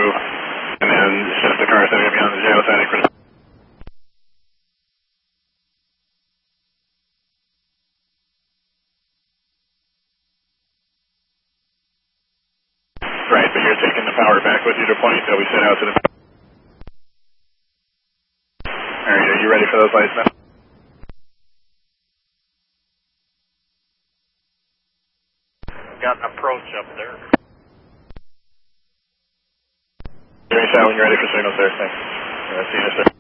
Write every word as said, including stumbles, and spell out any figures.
and then it's just the car setting up behind the jail setting for. Right, but you're taking the power back with you to point that we set out to the. Alright, are you ready for those lights now? Got an approach up there. Give me a shout when you're ready for signals there, thanks. Uh, see you, sir.